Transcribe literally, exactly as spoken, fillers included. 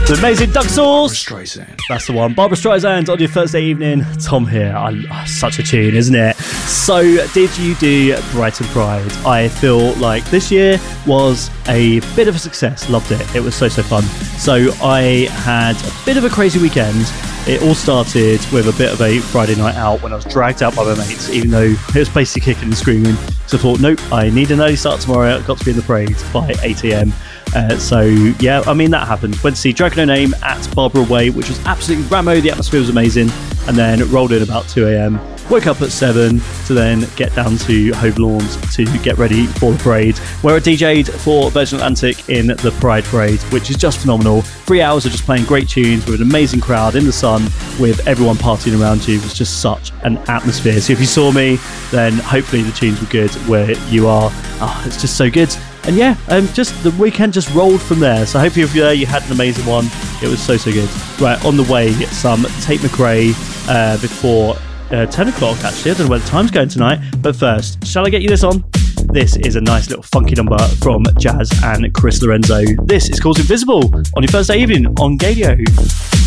The amazing Duck Sauce. That's the one. Barbra Streisand on your Thursday evening. Tom here. I, oh, such a tune, isn't it? So, did you do Brighton Pride? I feel like this year was a bit of a success. Loved it. It was so, so fun. So, I had a bit of a crazy weekend. It all started with a bit of a Friday night out when I was dragged out by my mates, even though it was basically kicking and screaming. So I thought, nope, I need an early start tomorrow. I've got to be in the parade by eight a.m. Uh, so, yeah, I mean, that happened. Went to see Dragon No Name at Barbara Way, which was absolutely ramo. The atmosphere was amazing. And then rolled in about two a.m. Woke up at seven to then get down to Hove Lawns to get ready for the parade, where I D J'd for Virgin Atlantic in the Pride Parade, which is just phenomenal. Three hours of just playing great tunes with an amazing crowd in the sun with everyone partying around you. It was just such an atmosphere. So if you saw me, then hopefully the tunes were good where you are. Oh, it's just so good. And yeah, um, just the weekend just rolled from there. So hopefully if you're there, you had an amazing one. It was so, so good. Right, on the way, some Tate McRae uh, before uh, ten o'clock, actually. I don't know where the time's going tonight. But first, shall I get you this on? This is a nice little funky number from Jazz and Chris Lorenzo. This is called Invisible on your Thursday evening on Gadio.